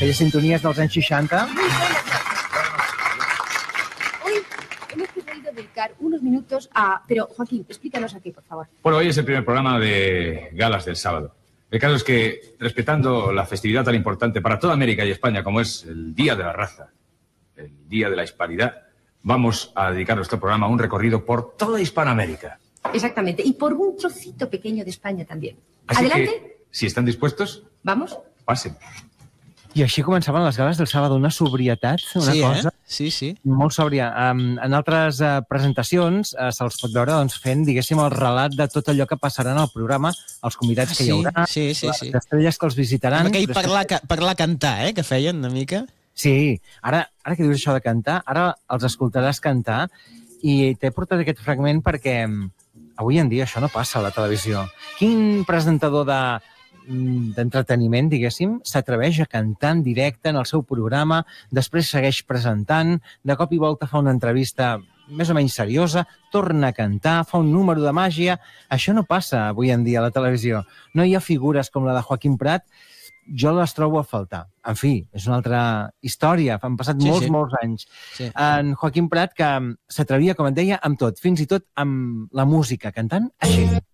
aquelles sintonies dels anys 60. Muy buenas noches. Hoy hemos preferido dedicar unos minutos a... Pero, Joaquín, explícanos aquí, por favor. Bueno, hoy es el primer programa de galas del sábado. El caso es que, respetando la festividad tan importante para toda América y España como es el Día de la Raza, el Día de la Hispanidad, vamos a dedicar nuestro programa a un recorrido por toda Hispanoamérica. Exactamente. Y por un trocito pequeño de España también. Así Adelante. que, si están dispuestos, Vamos. pasen. I així començaven les gales del sábado, una sobrietat, una cosa Sí. molt sòbria. En altres presentacions se'ls pot veure fent, diguéssim, el relat de tot allò que passarà en el programa, els convidats que hi haurà, les estrelles que els visitaran. Amb aquell parlar cantar, que feien una mica. Sí, ara que dius això de cantar, ara els escoltaràs cantar i t'he portat aquest fragment perquè avui en dia això no passa a la televisió. Quin presentador d'entreteniment, diguéssim, s'atreveix a cantar en directe en el seu programa, després segueix presentant, de cop i volta fa una entrevista més o menys seriosa, torna a cantar, fa un número de màgia. Això no passa avui en dia a la televisió. No hi ha figures com la de Joaquim Prat. Jo les trobo a faltar. En fi, és una altra història. Han passat molts anys. Sí. En Joaquim Prat, que s'atrevia, com et deia, amb tot, fins i tot amb la música, cantant així.